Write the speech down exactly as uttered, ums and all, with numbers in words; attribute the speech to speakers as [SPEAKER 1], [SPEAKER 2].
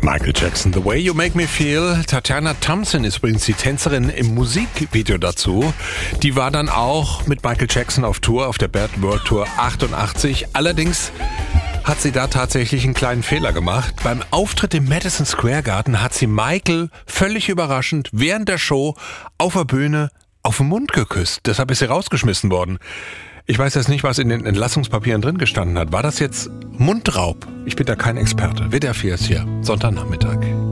[SPEAKER 1] Michael Jackson, The Way You Make Me Feel. Tatjana Thompson ist übrigens die Tänzerin im Musikvideo dazu. Die war dann auch mit Michael Jackson auf Tour, auf der Bad World Tour achtundachtzig. Allerdings hat sie da tatsächlich einen kleinen Fehler gemacht. Beim Auftritt im Madison Square Garden hat sie Michael völlig überraschend während der Show auf der Bühne auf den Mund geküsst. Deshalb ist sie rausgeschmissen worden. Ich weiß jetzt nicht, was in den Entlassungspapieren drin gestanden hat. War das jetzt Mundraub? Ich bin da kein Experte. W D R vier ist hier, Sonntagnachmittag.